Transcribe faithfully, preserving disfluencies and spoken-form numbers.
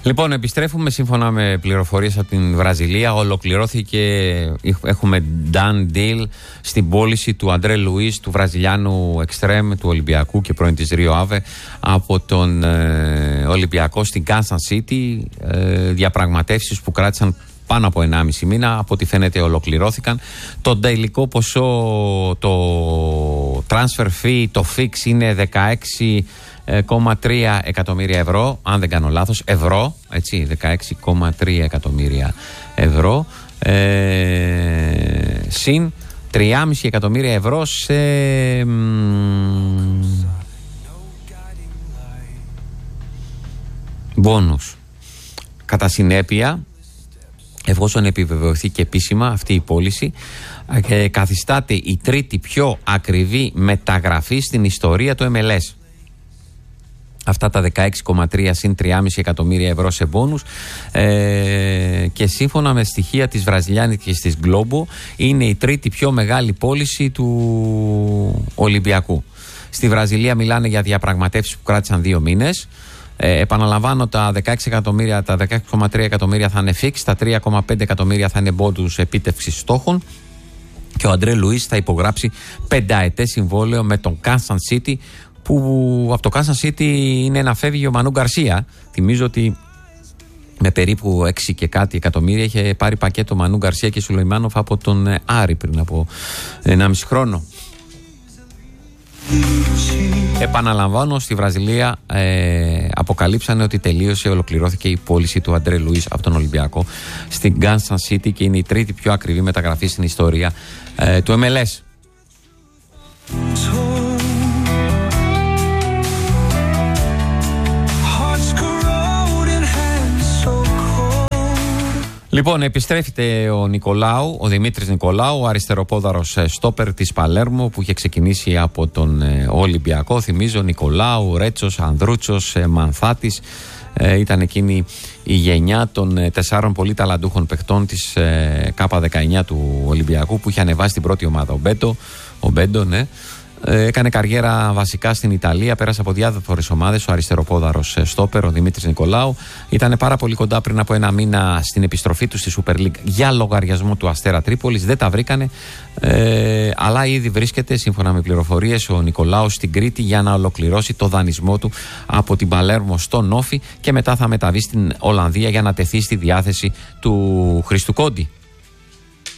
Λοιπόν, επιστρέφουμε σύμφωνα με πληροφορίες από την Βραζιλία. Ολοκληρώθηκε, έχουμε done deal στην πώληση του Αντρέ Λουίς, του Βραζιλιάνου εξτρέμ του Ολυμπιακού και πρώην της Ρίο Άβε, από τον ε, Ολυμπιακό στην Kansas City. Ε, διαπραγματεύσεις που κράτησαν πάνω από ενάμιση μήνα, από ό,τι φαίνεται ολοκληρώθηκαν. Το τελικό ποσό, το transfer fee, το fix είναι δεκαέξι κόμμα τρία εκατομμύρια ευρώ, αν δεν κάνω λάθος, ευρώ, έτσι, δεκαέξι κόμμα τρία εκατομμύρια ευρώ, ε, συν τρία κόμμα πέντε εκατομμύρια ευρώ σε μπόνους. Κατά συνέπεια, εφόσον επιβεβαιωθεί και επίσημα αυτή η πώληση, ε, καθιστάται η τρίτη πιο ακριβή μεταγραφή στην ιστορία του εμ ελ ες. Αυτά τα δεκαέξι κόμμα τρία συν τρία κόμμα πέντε εκατομμύρια ευρώ σε μπόνους, ε, και σύμφωνα με στοιχεία της Βραζιλιάνικης της Globo είναι η τρίτη πιο μεγάλη πώληση του Ολυμπιακού. Στη Βραζιλία μιλάνε για διαπραγματεύσεις που κράτησαν δύο μήνες. Ε, επαναλαμβάνω, τα δεκαέξι εκατομμύρια, τα δεκαέξι κόμμα τρία εκατομμύρια θα είναι fix, τα τρία κόμμα πέντε εκατομμύρια θα είναι μπόνους επίτευξης στόχων και ο Αντρέ Λουίς θα υπογράψει πενταετές συμβόλαιο με τον Kansas City, που από το Kansas City είναι να φεύγει ο Μανού Γκαρσία. Θυμίζω ότι με περίπου έξι και κάτι εκατομμύρια είχε πάρει πακέτο Μανού Γκαρσία και Σουλεϊμάνοφ από τον Άρη πριν από ενάμιση χρόνο. Επαναλαμβάνω, στη Βραζιλία ε, αποκαλύψανε ότι τελείωσε, ολοκληρώθηκε η πώληση του Αντρέ Λουίς από τον Ολυμπιακό στην Kansas City και είναι η τρίτη πιο ακριβή μεταγραφή στην ιστορία ε, του εμ ελ ες. Λοιπόν, επιστρέφεται ο Νικολάου, ο Δημήτρης Νικολάου, ο αριστεροπόδαρος στόπερ της Παλέρμο που είχε ξεκινήσει από τον ε, Ολυμπιακό. Θυμίζω, Νικολάου, Ρέτσος, Ανδρούτσος, ε, Μανθάτης. Ε, ήταν εκείνη η γενιά των ε, τεσσάρων πολύ ταλαντούχων παιχτών της ε, Κάπα δεκαεννιά του Ολυμπιακού που είχε ανεβάσει την πρώτη ομάδα. Ο Μπέντο, ο Μπέντο, ναι. Έκανε καριέρα βασικά στην Ιταλία, πέρασε από διάφορες ομάδες. Ο αριστεροπόδαρος στόπερ, ο Δημήτρης Νικολάου, ήταν πάρα πολύ κοντά πριν από ένα μήνα στην επιστροφή του στη Super League για λογαριασμό του Αστέρα Τρίπολης. Δεν τα βρήκανε, ε, αλλά ήδη βρίσκεται, σύμφωνα με πληροφορίες, ο Νικολάου στην Κρήτη για να ολοκληρώσει το δανεισμό του από την Παλέρμο στον Όφι και μετά θα μεταβεί στην Ολλανδία για να τεθεί στη διάθεση του Χριστού Κόντι.